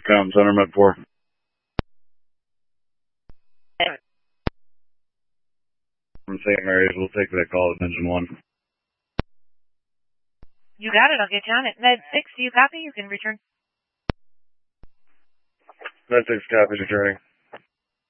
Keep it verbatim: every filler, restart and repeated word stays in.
com, Center Med four. From Saint Mary's, we'll take that call at Engine one. You got it. I'll get you on it. Med six, do you copy? You can return. Med six copies returning.